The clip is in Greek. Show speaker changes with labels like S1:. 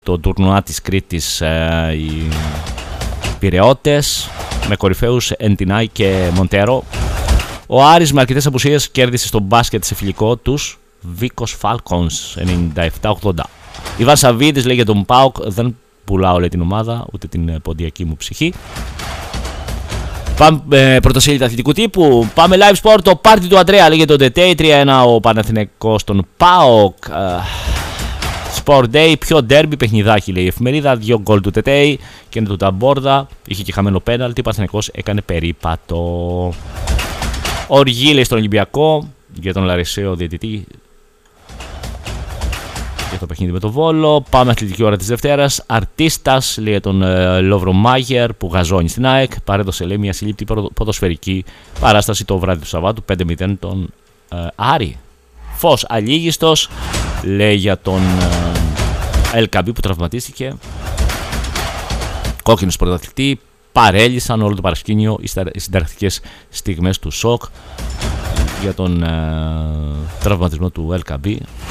S1: το τουρνουά της Κρήτης οι Πειραιώτες με κορυφαίους Εντινάη και Μοντέρο. Ο Άρης με αρκετές απουσίες κέρδισε στο μπάσκετ σε φιλικό τους Βίκος Φάλκονς 97-80. Η Βαρσαβίδης λέει για τον ΠΑΟΚ: δεν πουλάω λέει την ομάδα, ούτε την ποντιακή μου ψυχή. Πάμε πρωτοσέλιδα αθλητικού τύπου. Πάμε live sport. Το πάρτι του Αντρέα λέγεται τον Τετέι. 3-1 ο Παναθηναϊκός στον ΠΑΟΚ. Sport Day, πιο ντέρμπι παιχνιδάκι λέει η εφημερίδα. 2 γκολ του Τετέι και είναι του Ταμπόρδα. Είχε και χαμένο πέναλτι. Ο Παναθηναϊκός έκανε περίπατο. Οργή λέει στον Ολυμπιακό για τον Λαρισαίο διαιτητή για το παιχνίδι με το Βόλο. Πάμε αθλητική ώρα της Δευτέρας. Αρτίστας λέει για τον Λόβρο Μάγερ που γαζώνει στην ΑΕΚ. Παρέδωσε λέει μια συλλήπτη ποδοσφαιρική παράσταση το βράδυ του Σαββάτου 5-0 τον Άρη. Φως αλίγιστος λέει για τον Ελκαμπή που τραυματίστηκε. Κόκκινος πρωταθλητή. Παρέλυσαν όλο το παρασκήνιο οι συνταρακτικές στιγμές του σοκ για τον τραυματισμό του Ελκαμπή.